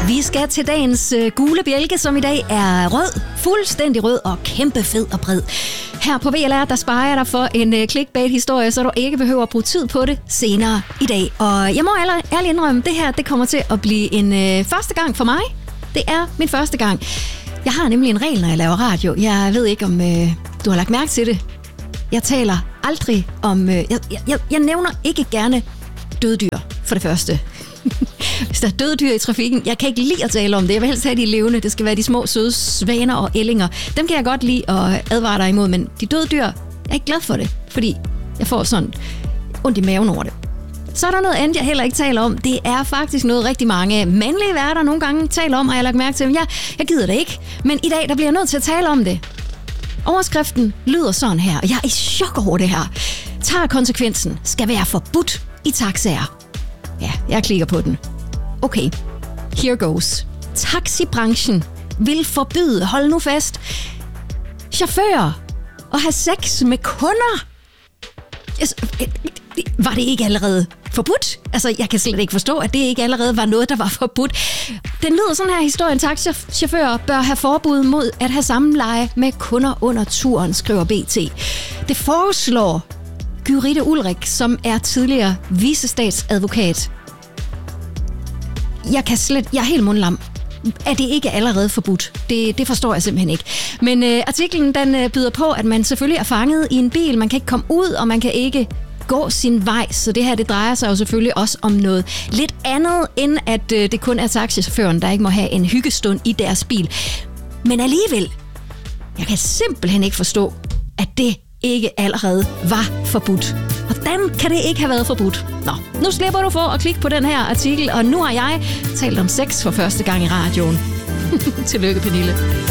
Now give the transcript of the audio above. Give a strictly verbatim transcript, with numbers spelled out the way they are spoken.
Vi skal til dagens øh, gule bjælke, som i dag er rød, fuldstændig rød og kæmpe fed og bred. Her på V L R, der sparer jeg dig for en øh, clickbait-historie, så du ikke behøver at bruge tid på det senere i dag. Og jeg må ærligt indrømme, det her det kommer til at blive en øh, første gang for mig. Det er min første gang. Jeg har nemlig en regel, når jeg laver radio. Jeg ved ikke, om øh, du har lagt mærke til det. Jeg taler aldrig om... Øh, jeg, jeg, jeg nævner ikke gerne døde dyr, for det første. Hvis der er døde dyr i trafikken, jeg kan ikke lide at tale om det. Jeg vil helst have de levende. Det skal være de små, søde svaner og ællinger. Dem kan jeg godt lide at advare dig imod, men de døde dyr, jeg er ikke glad for det, fordi jeg får sådan ondt i maven over det. Så er der noget andet, jeg heller ikke taler om. Det er faktisk noget, rigtig mange mandlige værter nogle gange taler om, og jeg har lagt mærke til, at jeg, jeg gider det ikke. Men i dag, der bliver jeg nødt til at tale om det. Overskriften lyder sådan her, og jeg er i chok over det her. Tager konsekvensen skal være forbudt i taxaer. Ja, jeg klikker på den. Okay, here goes. Taxibranchen vil forbyde, hold nu fast, chauffører at have sex med kunder. Yes, var det ikke allerede forbudt? Altså, jeg kan slet ikke forstå, at det ikke allerede var noget, der var forbudt. Den lyder sådan her historien. Taxichauffører bør have forbud mod at have samleje med kunder under turen, skriver B T. Det foreslår Gyritte Ulrik, som er tidligere vicestatsadvokat. Jeg kan slet, jeg er helt mundlam. Er det ikke allerede forbudt? Det, det forstår jeg simpelthen ikke. Men øh, artiklen den øh, byder på, at man selvfølgelig er fanget i en bil. Man kan ikke komme ud, og man kan ikke gå sin vej. Så det her, det drejer sig jo selvfølgelig også om noget lidt andet, end at øh, det kun er taxichaufføren, der ikke må have en hyggestund i deres bil. Men alligevel, jeg kan simpelthen ikke forstå, at det ikke allerede var forbudt. Hvordan kan det ikke have været forbudt? Nå, nu slipper du for at klikke på den her artikel, og nu har jeg talt om sex for første gang i radioen. Tillykke, Pernille.